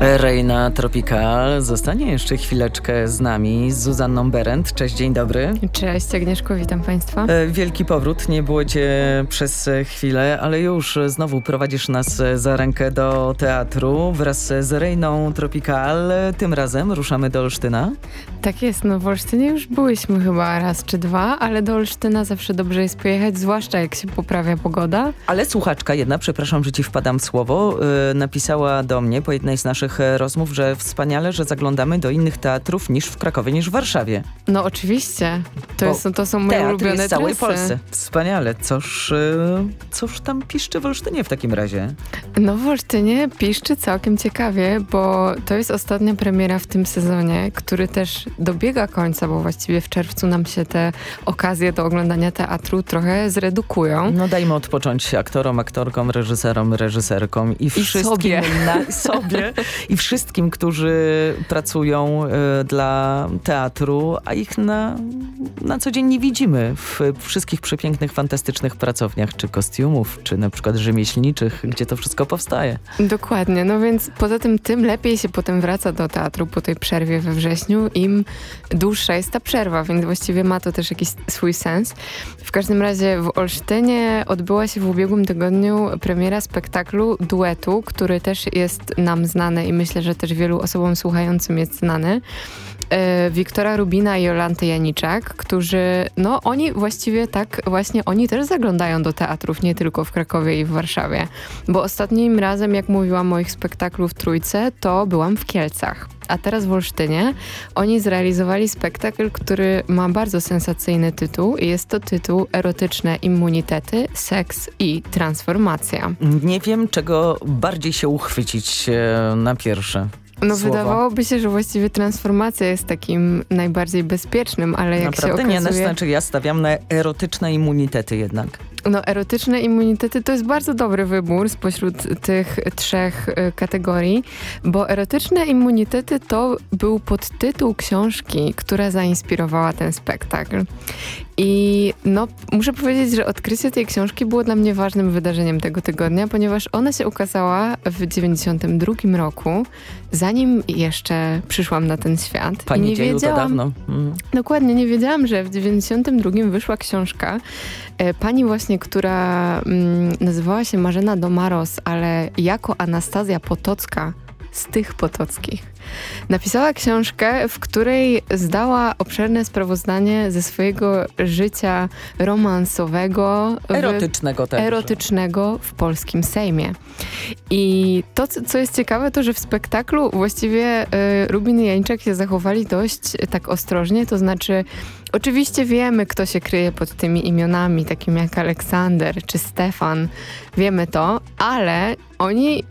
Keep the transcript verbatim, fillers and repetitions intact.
Reina Tropical zostanie jeszcze chwileczkę z nami, z Zuzanną Berendt. Cześć, dzień dobry. Cześć Agnieszko, witam Państwa. E, wielki powrót, nie było cię przez chwilę, ale już znowu prowadzisz nas za rękę do teatru wraz z Reiną Tropical. Tym razem ruszamy do Olsztyna. Tak jest, no w Olsztynie już byłyśmy chyba raz czy dwa, ale do Olsztyna zawsze dobrze jest pojechać, zwłaszcza jak się poprawia pogoda. Ale słuchaczka jedna, przepraszam, że ci wpadam w słowo, yy, napisała do mnie po jednej z naszych rozmów, że wspaniale, że zaglądamy do innych teatrów niż w Krakowie, niż w Warszawie. No oczywiście, to, jest, to są moje teatr ulubione jest w całej trasy. Polsce. Wspaniale. Coż, yy, coż tam piszczy w Olsztynie w takim razie? No w Olsztynie piszczy całkiem ciekawie, bo to jest ostatnia premiera w tym sezonie, który też dobiega końca, bo właściwie w czerwcu nam się te okazje do oglądania teatru trochę zredukują. No dajmy odpocząć aktorom, aktorkom, reżyserom, reżyserkom i, I wszystkim sobie. Na, sobie i wszystkim, którzy pracują y, dla teatru, a ich na, na co dzień nie widzimy w wszystkich przepięknych, fantastycznych pracowniach, czy kostiumów, czy na przykład rzemieślniczych, gdzie to wszystko powstaje. Dokładnie, no więc poza tym tym lepiej się potem wraca do teatru po tej przerwie we wrześniu, im dłuższa jest ta przerwa, więc właściwie ma to też jakiś swój sens. W każdym razie w Olsztynie odbyła się w ubiegłym tygodniu premiera spektaklu duetu, który też jest nam znany i myślę, że też wielu osobom słuchającym jest znany. E, Wiktora Rubina i Jolanty Janiczak, którzy, no oni właściwie tak, właśnie oni też zaglądają do teatrów, nie tylko w Krakowie i w Warszawie. Bo ostatnim razem, jak mówiłam o ich spektaklu w Trójce, to byłam w Kielcach. A teraz w Olsztynie oni zrealizowali spektakl, który ma bardzo sensacyjny tytuł i jest to tytuł Erotyczne immunitety, seks i transformacja. Nie wiem, czego bardziej się uchwycić e, na pierwsze. No Słowo. wydawałoby się, że właściwie transformacja jest takim najbardziej bezpiecznym, ale jak Naprawdę się okazuje... nie, znaczy ja stawiam na erotyczne immunitety jednak. No erotyczne immunitety to jest bardzo dobry wybór spośród tych trzech y, kategorii, bo erotyczne immunitety to był podtytuł książki, która zainspirowała ten spektakl. I no, muszę powiedzieć, że odkrycie tej książki było dla mnie ważnym wydarzeniem tego tygodnia, ponieważ ona się ukazała w dziewięćdziesiątym drugim roku, zanim jeszcze przyszłam na ten świat. Pani I nie dzieju to wiedziałam, dawno. Mm. Dokładnie, nie wiedziałam, że w dziewięćdziesiątym drugim wyszła książka. E, pani właśnie, która mm, nazywała się Marzena Domaros, ale jako Anastazja Potocka z tych Potockich. Napisała książkę, w której zdała obszerne sprawozdanie ze swojego życia romansowego. Erotycznego w, też. Erotycznego w polskim Sejmie. I to, co jest ciekawe, to, że w spektaklu właściwie y, Rubin i Janiczak się zachowali dość y, tak ostrożnie, to znaczy oczywiście wiemy, kto się kryje pod tymi imionami, takimi jak Aleksander czy Stefan, wiemy to, ale oni